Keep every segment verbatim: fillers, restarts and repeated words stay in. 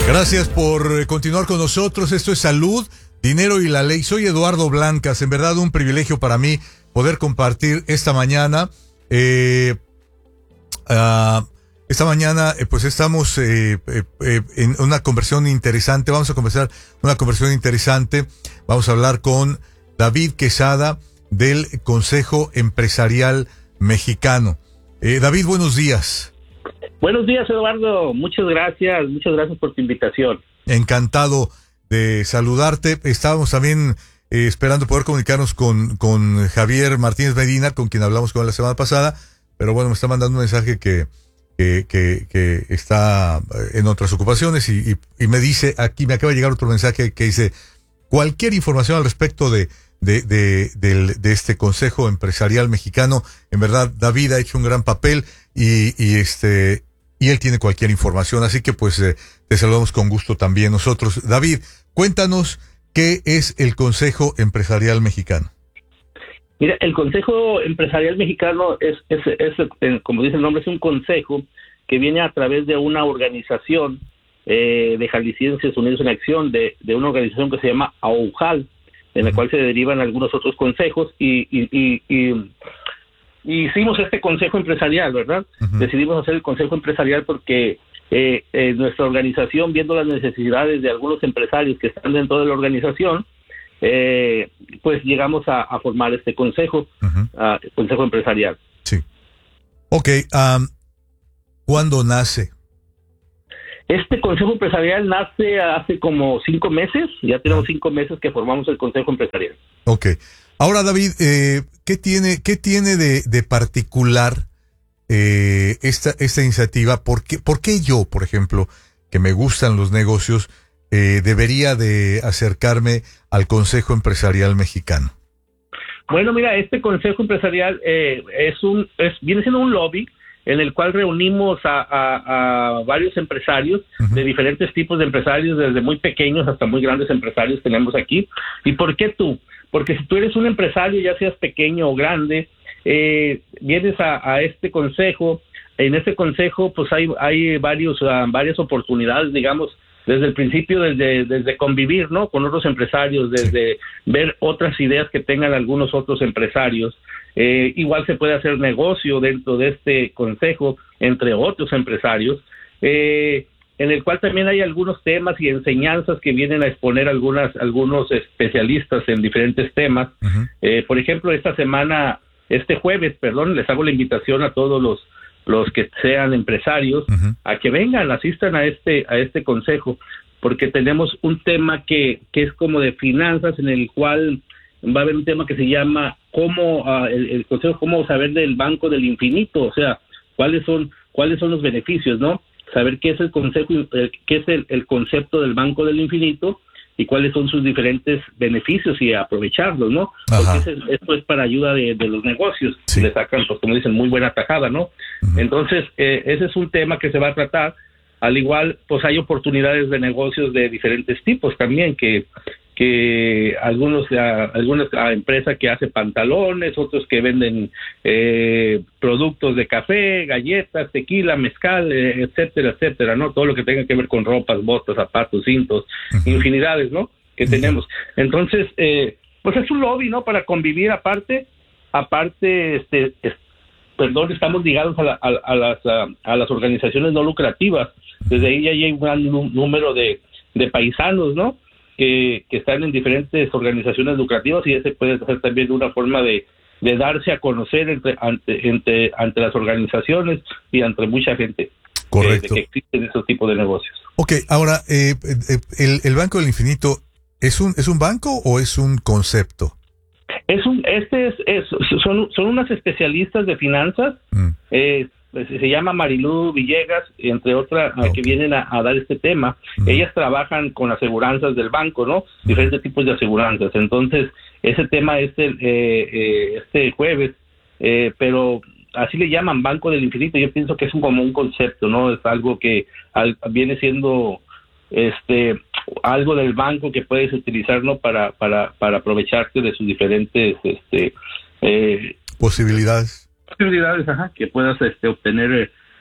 Gracias por continuar con nosotros. Esto es Salud, Dinero y la Ley. Soy Eduardo Blancas. En verdad, un privilegio para mí poder compartir esta mañana. Eh, uh, esta mañana, eh, pues estamos eh, eh, eh, en una conversación interesante. Vamos a conversar una conversación interesante. Vamos a hablar con David Quesada del Consejo Empresarial Mexicano. Eh, David, buenos días. Buenos días, Eduardo. Muchas gracias. Muchas gracias por tu invitación. Encantado de saludarte. Estábamos también eh, esperando poder comunicarnos con, con Javier Martínez Medina, con quien hablamos con él la semana pasada, pero bueno, me está mandando un mensaje que, que, que, que está en otras ocupaciones y, y, y me dice, aquí me acaba de llegar otro mensaje que dice, cualquier información al respecto de, de, de, de, de este Consejo Empresarial Mexicano. En verdad, David ha hecho un gran papel y, y este... y él tiene cualquier información, así que pues eh, te saludamos con gusto también nosotros. David, cuéntanos qué es el Consejo Empresarial Mexicano. Mira, el Consejo Empresarial Mexicano es, es, es, es como dice el nombre, es un consejo que viene a través de una organización eh, de Jaliscienses Unidos en Acción, de, de una organización que se llama AUJAL, en la uh-huh. cual se derivan algunos otros consejos y... y, y, y Y hicimos este consejo empresarial, ¿verdad? Uh-huh. Decidimos hacer el consejo empresarial porque eh, eh, nuestra organización, viendo las necesidades de algunos empresarios que están dentro de la organización, eh, pues llegamos a, a formar este consejo, uh-huh. uh, consejo empresarial. Sí. Ok, um, ¿cuándo nace? Este consejo empresarial nace hace como cinco meses, ya tenemos uh-huh. cinco meses que formamos el consejo empresarial. Ok. Ahora, David, eh, ¿qué tiene, qué tiene de, de particular eh, esta, esta iniciativa? ¿Por qué, ¿Por qué yo, por ejemplo, que me gustan los negocios, eh, debería de acercarme al Consejo Empresarial Mexicano? Bueno, mira, este Consejo Empresarial eh, es un, es, viene siendo un lobby en el cual reunimos a, a, a varios empresarios, uh-huh. de diferentes tipos de empresarios, desde muy pequeños hasta muy grandes empresarios tenemos aquí. ¿Y por qué tú? Porque si tú eres un empresario, ya seas pequeño o grande, eh, vienes a, a este consejo. En este consejo, pues hay hay varios uh, varias oportunidades, digamos, desde el principio, desde desde convivir, ¿no? Con otros empresarios, desde sí. ver otras ideas que tengan algunos otros empresarios. Eh, igual se puede hacer negocio dentro de este consejo entre otros empresarios. Eh, en el cual también hay algunos temas y enseñanzas que vienen a exponer algunas algunos especialistas en diferentes temas. Uh-huh. Eh, por ejemplo, esta semana, este jueves, perdón, les hago la invitación a todos los los que sean empresarios uh-huh. a que vengan, asistan a este a este consejo, porque tenemos un tema que que es como de finanzas, en el cual va a haber un tema que se llama cómo uh, el, el consejo cómo saber del Banco del Infinito, o sea, cuáles son cuáles son los beneficios, ¿no? Saber qué es el consejo, qué es el, el concepto del Banco del Infinito y cuáles son sus diferentes beneficios y aprovecharlos, ¿no? Ajá. Porque ese, esto es para ayuda de, de los negocios, sí. le sacan, pues como dicen, muy buena tajada, ¿no? Uh-huh. Entonces, eh, ese es un tema que se va a tratar. Al igual, pues hay oportunidades de negocios de diferentes tipos también, que que algunos a, algunas a empresas que hace pantalones, otros que venden eh, productos de café, galletas, tequila, mezcal, eh, etcétera, etcétera, ¿no? Todo lo que tenga que ver con ropas, botas, zapatos, cintos, uh-huh. infinidades, ¿no? Que uh-huh. tenemos. Entonces, eh, pues es un lobby, ¿no? Para convivir aparte, aparte, este, es, perdón, estamos ligados a, la, a, a las a, a las organizaciones no lucrativas. Desde ahí ya hay un gran número de, de paisanos, ¿no? Que, que están en diferentes organizaciones lucrativas, y ese puede ser también una forma de, de darse a conocer entre, ante, entre, ante las organizaciones y entre mucha gente. Correcto. Que, de que existen esos tipos de negocios. Ok, ahora, eh, el, el Banco del Infinito, ¿es un es un banco o es un concepto? Es un, este es, es son, son unas especialistas de finanzas, mm. eh, se llama Marilú Villegas, entre otras, okay. que vienen a, a dar este tema. Uh-huh. Ellas trabajan con aseguranzas del banco, ¿no? Uh-huh. Diferentes tipos de aseguranzas. Entonces, ese tema es el, eh, eh, este jueves, eh, pero así le llaman Banco del Infinito. Yo pienso que es un, como un concepto, ¿no? Es algo que al, viene siendo este algo del banco que puedes utilizar, ¿no? Para para para aprovecharte de sus diferentes este eh, posibilidades. posibilidades, ajá, que puedas este obtener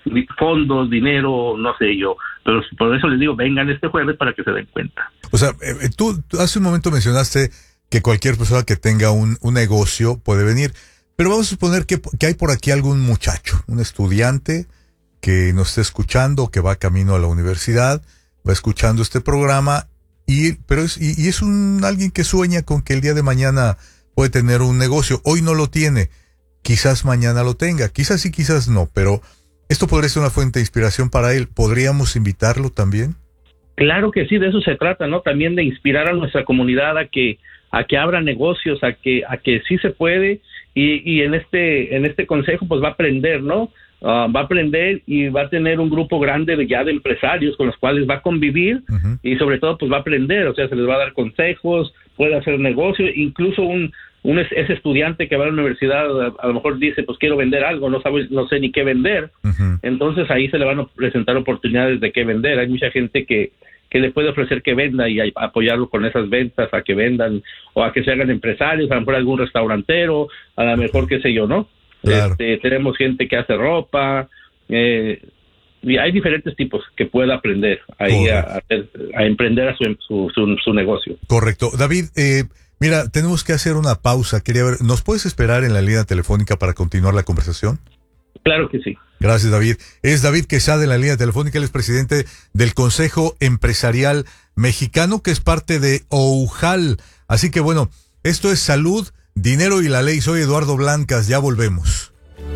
fondos, dinero, no sé yo. Pero por eso les digo, vengan este jueves para que se den cuenta. O sea, eh, tú, tú hace un momento mencionaste que cualquier persona que tenga un, un negocio puede venir. Pero vamos a suponer que, que hay por aquí algún muchacho, un estudiante que nos esté escuchando, que va camino a la universidad, va escuchando este programa, y pero es, y, y es un alguien que sueña con que el día de mañana puede tener un negocio. Hoy no lo tiene, quizás mañana lo tenga, quizás sí, quizás no, pero esto podría ser una fuente de inspiración para él. ¿Podríamos invitarlo también? Claro que sí, de eso se trata, ¿no? También de inspirar a nuestra comunidad a que a que abra negocios, a que a que sí se puede. Y, y en este en este consejo pues va a aprender, ¿no? Uh, va a aprender y va a tener un grupo grande de ya de empresarios con los cuales va a convivir, uh-huh. y sobre todo pues va a aprender, o sea, se les va a dar consejos, puede hacer negocio, incluso un, un ese estudiante que va a la universidad a, a lo mejor dice pues quiero vender algo, no sabe, no sé ni qué vender, uh-huh. entonces ahí se le van a presentar oportunidades de qué vender. Hay mucha gente que que le puede ofrecer que venda y a, apoyarlo con esas ventas, a que vendan o a que se hagan empresarios, a lo mejor algún restaurantero, a lo mejor qué sé yo, ¿no? Claro. Este, tenemos gente que hace ropa, eh, y hay diferentes tipos que pueda aprender ahí a, a, a emprender a su, su, su, su negocio. Correcto. David, eh, mira, tenemos que hacer una pausa. Quería ver, ¿nos puedes esperar en la línea telefónica para continuar la conversación? Claro que sí. Gracias, David. Es David Quesada en la línea telefónica. Él es presidente del Consejo Empresarial Mexicano, que es parte de O U J A L. Así que bueno, esto es Salud, Dinero y la Ley. Soy Eduardo Blancas. Ya volvemos.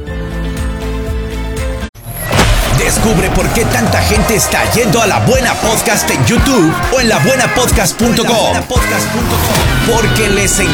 Descubre por qué tanta gente está yendo a La Buena Podcast en YouTube o en la buena podcast punto com. Porque les encanta.